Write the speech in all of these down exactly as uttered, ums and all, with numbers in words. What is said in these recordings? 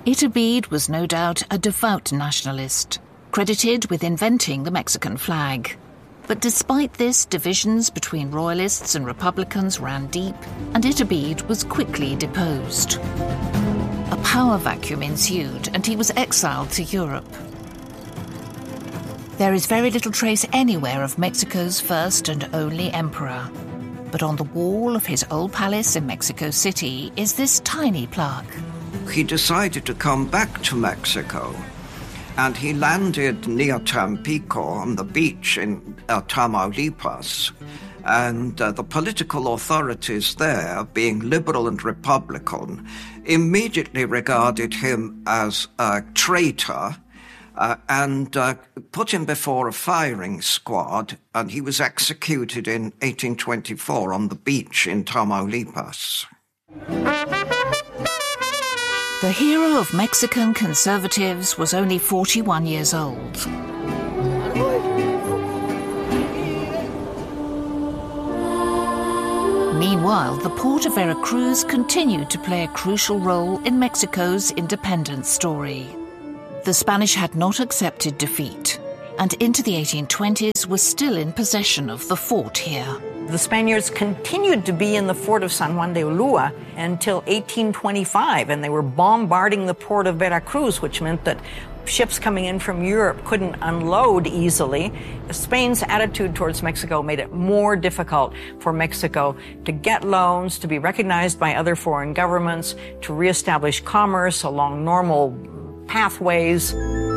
Iturbide was no doubt a devout nationalist, credited with inventing the Mexican flag. But despite this, divisions between royalists and republicans ran deep, and Iturbide was quickly deposed. A power vacuum ensued, and he was exiled to Europe. There is very little trace anywhere of Mexico's first and only emperor. But on the wall of his old palace in Mexico City is this tiny plaque. He decided to come back to Mexico, and he landed near Tampico on the beach in uh, Tamaulipas. And uh, the political authorities there, being liberal and Republican, immediately regarded him as a traitor uh, and uh, put him before a firing squad, and he was executed in eighteen twenty-four on the beach in Tamaulipas. The hero of Mexican conservatives was only forty-one years old. Meanwhile, the port of Veracruz continued to play a crucial role in Mexico's independence story. The Spanish had not accepted defeat, and into the eighteen twenties were still in possession of the fort here. The Spaniards continued to be in the fort of San Juan de Ulua until eighteen twenty-five, and they were bombarding the port of Veracruz, which meant that ships coming in from Europe couldn't unload easily. Spain's attitude towards Mexico made it more difficult for Mexico to get loans, to be recognized by other foreign governments, to reestablish commerce along normal pathways.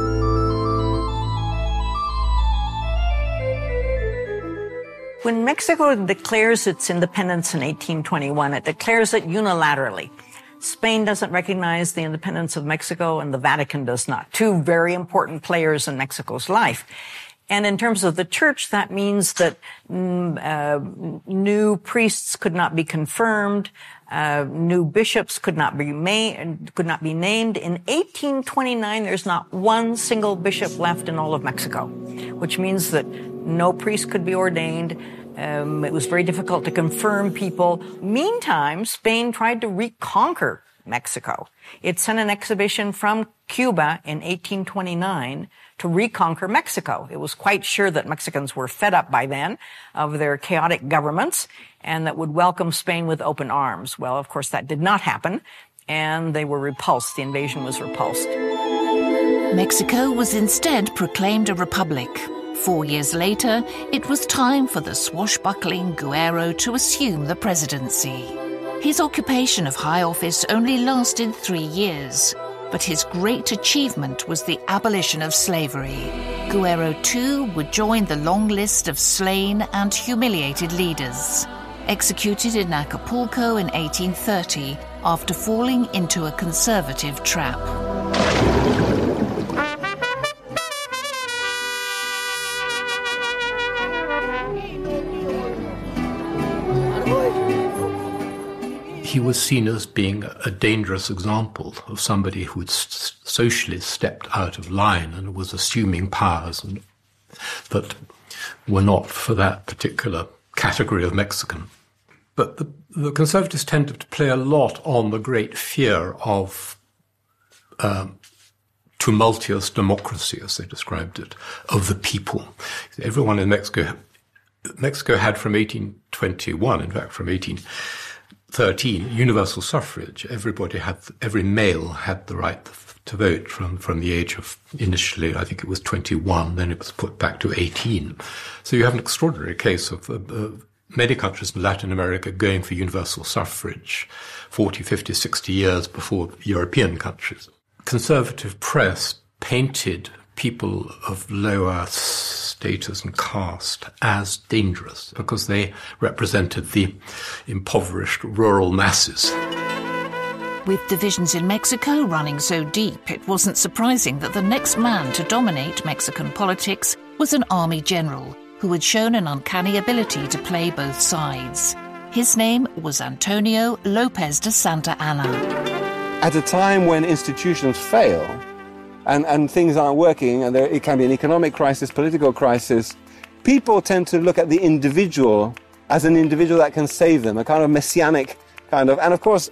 When Mexico declares its independence in eighteen twenty-one, it declares it unilaterally. Spain doesn't recognize the independence of Mexico, and the Vatican does not. Two very important players in Mexico's life. And in terms of the church, that means that mm, uh, new priests could not be confirmed, uh, new bishops could not be made, could not be named. In eighteen twenty-nine, there's not one single bishop left in all of Mexico, which means that no priest could be ordained. Um, it was very difficult to confirm people. Meantime, Spain tried to reconquer Mexico. It sent an expedition from Cuba in eighteen twenty-nine to reconquer Mexico. It was quite sure that Mexicans were fed up by then of their chaotic governments and that would welcome Spain with open arms. Well, of course, that did not happen, and they were repulsed. The invasion was repulsed. Mexico was instead proclaimed a republic. Four years later, it was time for the swashbuckling Guerrero to assume the presidency. His occupation of high office only lasted three years, but his great achievement was the abolition of slavery. Guerrero, too, would join the long list of slain and humiliated leaders. Executed in Acapulco in eighteen thirty after falling into a conservative trap. He was seen as being a dangerous example of somebody who had socially stepped out of line and was assuming powers and that were not for that particular category of Mexican. But the, the Conservatives tended to play a lot on the great fear of um, tumultuous democracy, as they described it, of the people. Everyone in Mexico, Mexico had from eighteen twenty-one, in fact from eighteen thirteen, universal suffrage. Everybody had, every male had the right to vote from, from the age of, initially, I think it was twenty-one, then it was put back to eighteen. So you have an extraordinary case of, of, of many countries in Latin America going for universal suffrage forty, fifty, sixty years before European countries. Conservative press painted people of lower status and caste as dangerous because they represented the impoverished rural masses. With divisions in Mexico running so deep, it wasn't surprising that the next man to dominate Mexican politics was an army general who had shown an uncanny ability to play both sides. His name was Antonio López de Santa Anna. At a time when institutions fail, And, and things aren't working, and there, it can be an economic crisis, political crisis, people tend to look at the individual as an individual that can save them, a kind of messianic kind of... And of course,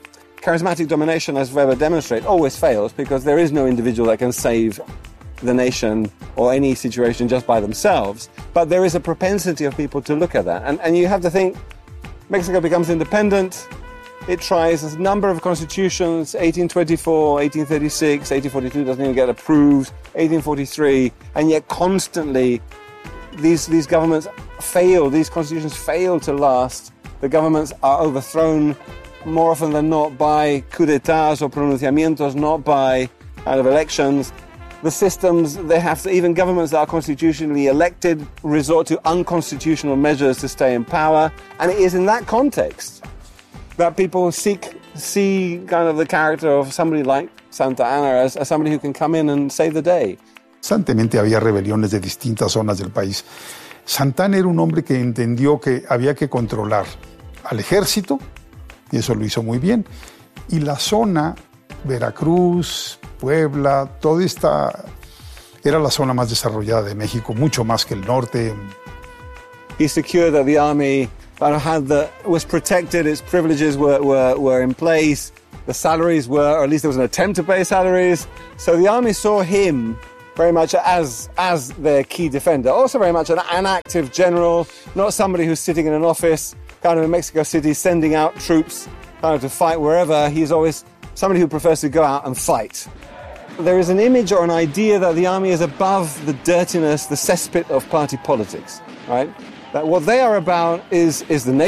charismatic domination, as Weber demonstrates, always fails because there is no individual that can save the nation or any situation just by themselves. But there is a propensity of people to look at that. And, and you have to think, Mexico becomes independent. It tries a number of constitutions, eighteen twenty-four, eighteen thirty-six, eighteen forty-two doesn't even get approved, eighteen forty-three, and yet constantly these, these governments fail, these constitutions fail to last. The governments are overthrown more often than not by coup d'etats or pronunciamientos, not by kind of elections. The systems, they have to, even governments that are constitutionally elected resort to unconstitutional measures to stay in power. And it is in that context that people seek, see kind of the character of somebody like Santa Anna as, as somebody who can come in and save the day. Constantemente había rebeliones de distintas zonas del país. Santana era un hombre que entendió que había que controlar al ejército, y eso lo hizo muy bien, y la zona, Veracruz, Puebla, toda esta era la zona más desarrollada de México, mucho más que el norte. He secured that the army had the, was protected, its privileges were, were, were in place, the salaries were, or at least there was an attempt to pay salaries. So the army saw him very much as, as their key defender, also very much an, an active general, not somebody who's sitting in an office, kind of in Mexico City, sending out troops kind of to fight wherever. He's always somebody who prefers to go out and fight. There is an image or an idea that the army is above the dirtiness, the cesspit of party politics, right? That what they are about is, is the nation.